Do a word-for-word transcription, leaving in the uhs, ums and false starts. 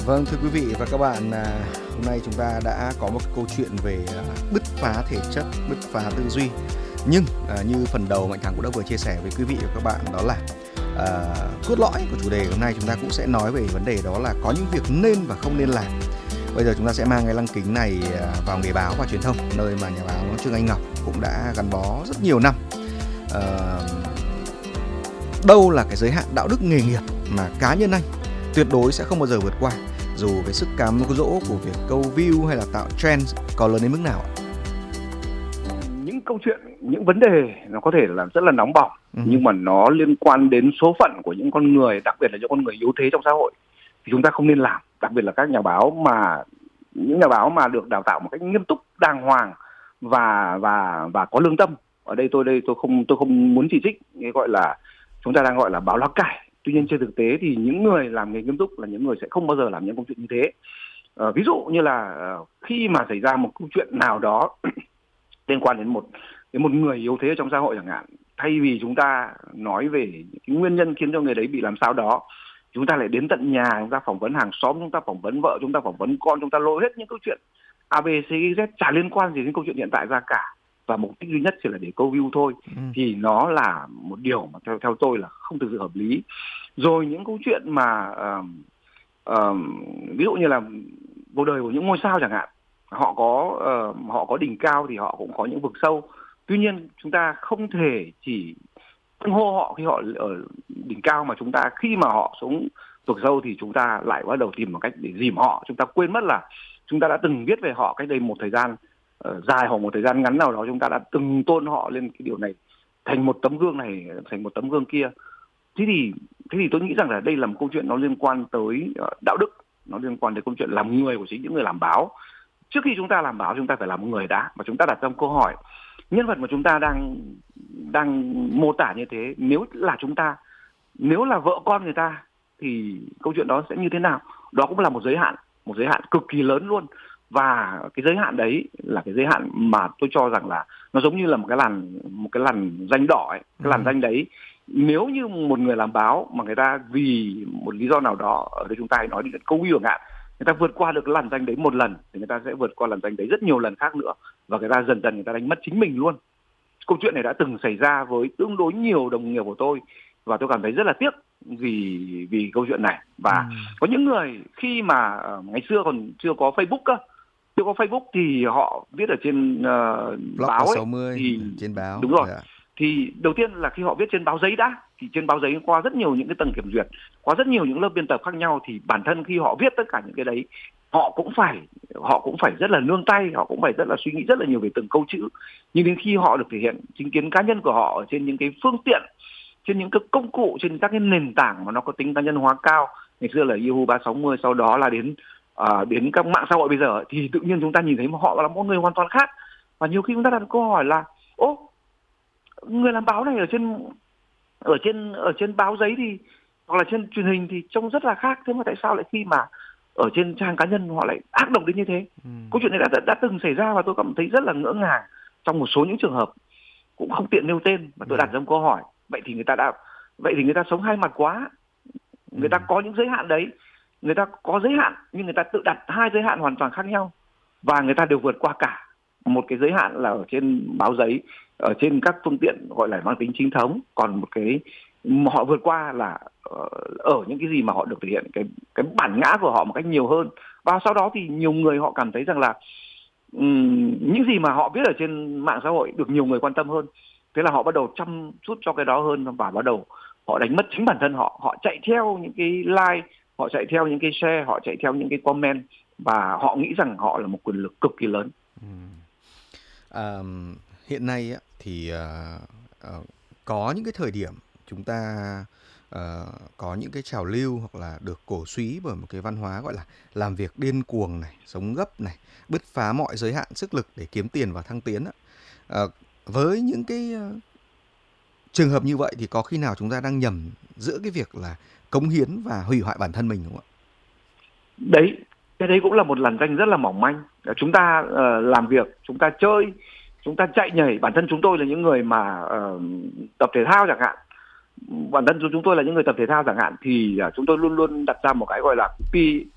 Vâng, thưa quý vị và các bạn, à, hôm nay chúng ta đã có một câu chuyện về à, bứt phá thể chất, bứt phá tư duy. Nhưng à, như phần đầu Mạnh Thắng cũng đã vừa chia sẻ với quý vị và các bạn, đó là à, cốt lõi của chủ đề hôm nay chúng ta cũng sẽ nói về vấn đề đó là có những việc nên và không nên làm. Bây giờ chúng ta sẽ mang cái lăng kính này à, vào nghề báo và truyền thông, nơi mà nhà báo Trương Anh Ngọc cũng đã gắn bó rất nhiều năm. À, đâu là cái giới hạn đạo đức nghề nghiệp mà cá nhân anh tuyệt đối sẽ không bao giờ vượt qua, dù cái sức cám dỗ của việc câu view hay là tạo trend có lớn đến mức nào ạ? Những câu chuyện, những vấn đề nó có thể là rất là nóng bỏng, ừ. nhưng mà nó liên quan đến số phận của những con người, đặc biệt là những con người yếu thế trong xã hội, thì chúng ta không nên làm. Đặc biệt là các nhà báo mà những nhà báo mà được đào tạo một cách nghiêm túc, đàng hoàng và và và có lương tâm. Ở đây tôi đây tôi không tôi không muốn chỉ trích cái gọi là chúng ta đang gọi là báo lá cải. Tuy nhiên trên thực tế thì những người làm nghề nghiêm túc là những người sẽ không bao giờ làm những câu chuyện như thế. À, ví dụ như là khi mà xảy ra một câu chuyện nào đó liên quan đến một đến một người yếu thế trong xã hội chẳng hạn, thay vì chúng ta nói về cái nguyên nhân khiến cho người đấy bị làm sao đó, chúng ta lại đến tận nhà, chúng ta phỏng vấn hàng xóm, chúng ta phỏng vấn vợ, chúng ta phỏng vấn con, chúng ta lôi hết những câu chuyện a bê xê Z chả liên quan gì đến câu chuyện hiện tại ra cả, và mục đích duy nhất chỉ là để câu view thôi, ừ. thì nó là một điều mà theo theo tôi là không thực sự hợp lý. Rồi những câu chuyện mà uh, uh, ví dụ như là cuộc đời của những ngôi sao chẳng hạn, họ có uh, họ có đỉnh cao thì họ cũng có những vực sâu. Tuy nhiên chúng ta không thể chỉ tung hô họ khi họ ở đỉnh cao, mà chúng ta khi mà họ xuống vực sâu thì chúng ta lại bắt đầu tìm một cách để dìm họ. Chúng ta quên mất là chúng ta đã từng viết về họ cách đây một thời gian uh, dài hoặc một thời gian ngắn nào đó, chúng ta đã từng tôn họ lên cái điều này thành một tấm gương này, thành một tấm gương kia. Thế thì thế thì tôi nghĩ rằng là đây là một câu chuyện nó liên quan tới uh, đạo đức, nó liên quan đến câu chuyện làm người của chính những người làm báo. Trước khi chúng ta làm báo, chúng ta phải làm một người đã, và chúng ta đặt ra một câu hỏi: nhân vật mà chúng ta đang đang mô tả như thế, nếu là chúng ta, nếu là vợ con người ta, thì câu chuyện đó sẽ như thế nào? Đó cũng là một giới hạn, một giới hạn cực kỳ lớn luôn. Và cái giới hạn đấy là cái giới hạn mà tôi cho rằng là nó giống như là một cái làn một cái làn danh đỏ ấy. Cái làn danh đấy, nếu như một người làm báo mà người ta vì một lý do nào đó, ở đây chúng ta hãy nói đến câu view chẳng hạn, người ta vượt qua được cái làn danh đấy một lần thì người ta sẽ vượt qua làn danh đấy rất nhiều lần khác nữa, và người ta dần dần người ta đánh mất chính mình luôn. Câu chuyện này đã từng xảy ra với tương đối nhiều đồng nghiệp của tôi, và tôi cảm thấy rất là tiếc vì vì câu chuyện này. Và ừ. có những người khi mà uh, ngày xưa còn chưa có Facebook cơ, chưa có Facebook thì họ viết ở trên uh, báo ấy, sáu mươi, thì trên báo. Đúng rồi. Dạ. Thì đầu tiên là khi họ viết trên báo giấy đã, thì trên báo giấy qua rất nhiều những cái tầng kiểm duyệt, qua rất nhiều những lớp biên tập khác nhau, thì bản thân khi họ viết tất cả những cái đấy, họ cũng phải họ cũng phải rất là nương tay, họ cũng phải rất là suy nghĩ rất là nhiều về từng câu chữ. Nhưng đến khi họ được thể hiện chính kiến cá nhân của họ ở trên những cái phương tiện, trên những cái công cụ, trên các cái nền tảng mà nó có tính cá nhân hóa cao, ngày xưa là Yahoo ba sáu mươi, sau đó là đến uh, đến các mạng xã hội bây giờ, thì tự nhiên chúng ta nhìn thấy mà họ là một người hoàn toàn khác. Và nhiều khi chúng ta đặt câu hỏi là: ô, người làm báo này ở trên ở trên ở trên báo giấy thì hoặc là trên truyền hình thì trông rất là khác, thế mà tại sao lại khi mà ở trên trang cá nhân họ lại ác độc đến như thế? Ừ. Câu chuyện này đã, đã đã từng xảy ra, và tôi cảm thấy rất là ngỡ ngàng trong một số những trường hợp, cũng không tiện nêu tên, và tôi đặt ra một câu hỏi: vậy thì người ta đã vậy thì người ta sống hai mặt quá. Người ừ. ta có những giới hạn đấy, người ta có giới hạn nhưng người ta tự đặt hai giới hạn hoàn toàn khác nhau, và người ta đều vượt qua cả. Một cái giới hạn là ở trên báo giấy, ở trên các phương tiện gọi là mang tính chính thống, còn một cái họ vượt qua là ở những cái gì mà họ được thể hiện cái cái bản ngã của họ một cách nhiều hơn. Và sau đó thì nhiều người họ cảm thấy rằng là um, những gì mà họ viết ở trên mạng xã hội được nhiều người quan tâm hơn, thế là họ bắt đầu chăm chút cho cái đó hơn, và bắt đầu họ đánh mất chính bản thân họ. Họ chạy theo những cái like, họ chạy theo những cái share, họ chạy theo những cái comment, và họ nghĩ rằng họ là một quyền lực cực kỳ lớn. Ừ. À, hiện nay á, thì uh, uh, có những cái thời điểm chúng ta uh, có những cái trào lưu hoặc là được cổ súy bởi một cái văn hóa gọi là làm việc điên cuồng này, sống gấp này, bứt phá mọi giới hạn sức lực để kiếm tiền và thăng tiến á. Uh, với những cái uh, trường hợp như vậy thì có khi nào chúng ta đang nhầm giữa cái việc là cống hiến và hủy hoại bản thân mình không ạ? Đấy, cái đấy cũng là một làn ranh rất là mỏng manh. Chúng ta uh, làm việc, chúng ta chơi, chúng ta chạy nhảy. Bản thân chúng tôi là những người mà uh, tập thể thao chẳng hạn, bản thân chúng tôi là những người tập thể thao chẳng hạn, thì uh, chúng tôi luôn luôn đặt ra một cái gọi là P,